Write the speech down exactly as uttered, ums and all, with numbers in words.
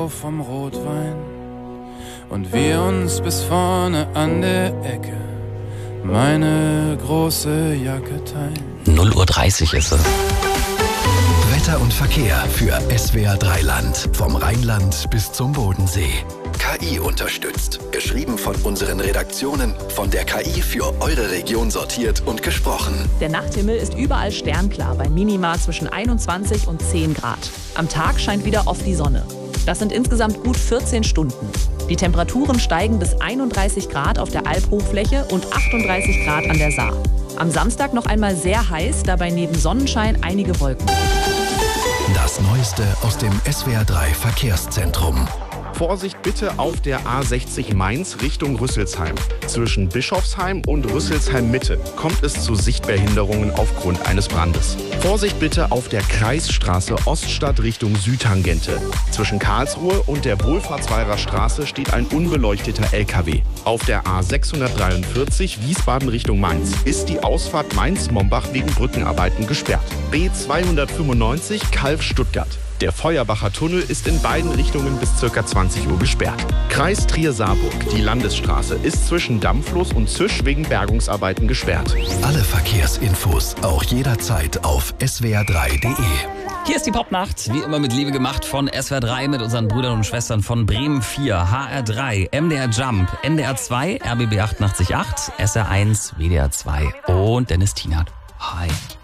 Frau vom Rotwein und wir uns bis vorne an der Ecke meine große Jacke teilen. null Uhr dreißig ist es. Wetter und Verkehr für S W R drei Land. Vom Rheinland bis zum Bodensee. K I unterstützt. Geschrieben von unseren Redaktionen, von der K I für eure Region sortiert und gesprochen. Der Nachthimmel ist überall sternklar, bei Minima zwischen einundzwanzig und zehn Grad. Am Tag scheint wieder oft die Sonne. Das sind insgesamt gut vierzehn Stunden. Die Temperaturen steigen bis einunddreißig Grad auf der Albhochfläche und achtunddreißig Grad an der Saar. Am Samstag noch einmal sehr heiß, dabei neben Sonnenschein einige Wolken. Das Neueste aus dem S W R drei Verkehrszentrum. Vorsicht bitte auf der A sechzig Mainz Richtung Rüsselsheim. Zwischen Bischofsheim und Rüsselsheim Mitte kommt es zu Sichtbehinderungen aufgrund eines Brandes. Vorsicht bitte auf der Kreisstraße Oststadt Richtung Südtangente. Zwischen Karlsruhe und der Wohlfahrtsweiler Straße steht ein unbeleuchteter L K W. Auf der A sechshundertdreiundvierzig Wiesbaden Richtung Mainz ist die Ausfahrt Mainz-Mombach wegen Brückenarbeiten gesperrt. B zweihundertfünfundneunzig Calw-Stuttgart. Der Feuerbacher Tunnel ist in beiden Richtungen bis ca. zwanzig Uhr gesperrt. Kreis Trier-Saarburg, die Landesstraße, ist zwischen Dampflos und Zisch wegen Bergungsarbeiten gesperrt. Alle Verkehrsinfos auch jederzeit auf s w r drei punkt de. Hier ist die Popnacht, wie immer mit Liebe gemacht von S W R drei mit unseren Brüdern und Schwestern von Bremen vier, H R drei, M D R Jump, N D R zwei, R B B achtundachtzig Komma acht, S R eins, W D R zwei und Dennis Tienert. Hi.